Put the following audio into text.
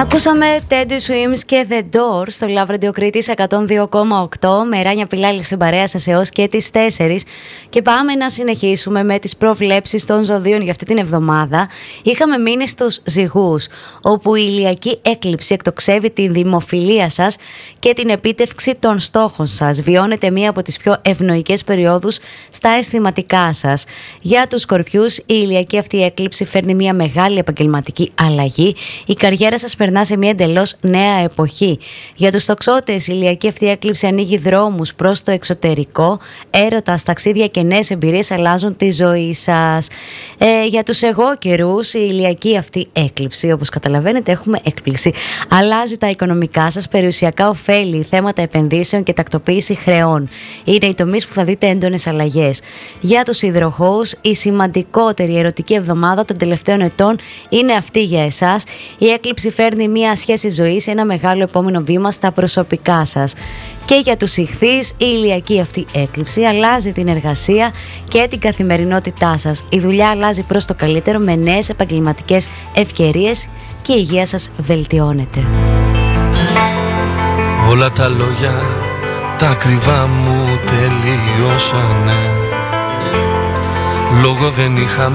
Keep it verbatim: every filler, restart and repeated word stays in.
Ακούσαμε Teddy Swims και The Doors στο Love Radio Κρήτης εκατόν δύο κόμμα οκτώ με Ράνια Πιλάλη στην παρέα σας έως και τις τέσσερις. Και πάμε να συνεχίσουμε με τις προβλέψεις των ζωδίων για αυτή την εβδομάδα. Είχαμε μείνει στους Ζυγούς, όπου η ηλιακή έκλειψη εκτοξεύει την δημοφιλία σας και την επίτευξη των στόχων σας. Βιώνετε μία από τις πιο ευνοϊκές περιόδους στα αισθηματικά σας. Για τους Σκορπιούς, η ηλιακή αυτή έκλειψη φέρνει μία μεγάλη επαγγελματική αλλαγή. Η καριέρα σας περνά σε μια εντελώς νέα εποχή. Για τους Τοξότες, η ηλιακή αυτή έκλειψη ανοίγει δρόμους προς το εξωτερικό. Έρωτας, ταξίδια και νέες εμπειρίες αλλάζουν τη ζωή σας. Ε, για τους εγώκερους, η ηλιακή αυτή έκλειψη, όπως καταλαβαίνετε, έχουμε έκπληξη. Αλλάζει τα οικονομικά σας, περιουσιακά ωφέλη, θέματα επενδύσεων και τακτοποίηση χρεών. Είναι οι τομείς που θα δείτε έντονες αλλαγές. Για τους Υδροχόους, η σημαντικότερη ερωτική εβδομάδα των τελευταίων ετών είναι αυτή για εσάς. Η έκλειψη φέρνει μια σχέση ζωής, ένα μεγάλο επόμενο βήμα στα προσωπικά σας. Και για τους Ιχθύς, η ηλιακή αυτή έκλειψη αλλάζει την εργασία και την καθημερινότητά σας. Η δουλειά αλλάζει προς το καλύτερο με νέες επαγγελματικές ευκαιρίες και η υγεία σας βελτιώνεται. Όλα τα λόγια τα ακριβά μου τελειώσανε. Λόγο δεν είχα